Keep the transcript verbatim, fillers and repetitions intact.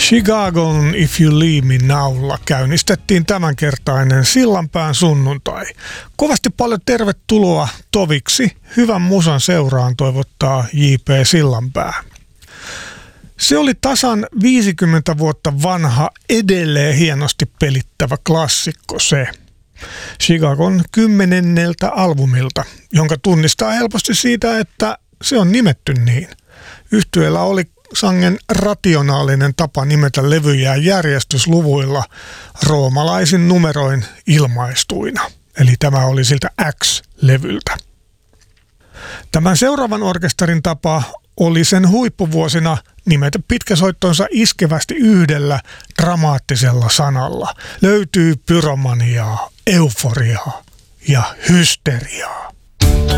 Chicagon If You Leave Me Now'lla käynnistettiin tämänkertainen Sillanpään sunnuntai. Kovasti paljon tervetuloa toviksi. Hyvän musan seuraan toivottaa J P Sillanpää. Se oli tasan viisikymmentä vuotta vanha, edelleen hienosti pelittävä klassikko se. Chicagon kymmenenneltä albumilta, jonka tunnistaa helposti siitä, että se on nimetty niin. Yhtyeellä oli sangen rationaalinen tapa nimetä levyjä järjestysluvuilla roomalaisin numeroin ilmaistuina. Eli tämä oli siltä X-levyltä. Tämän seuraavan orkesterin tapa oli sen huippuvuosina nimetä pitkäsoittonsa iskevästi yhdellä dramaattisella sanalla. Löytyy pyromaniaa, euforiaa ja hysteriaa.